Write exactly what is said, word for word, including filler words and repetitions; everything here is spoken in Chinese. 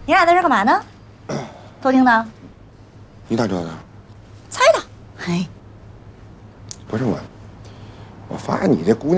你俩在这干嘛呢？偷听呢？ 你咋知道的？ 猜的。嘿， 不是我，我发现你这姑娘。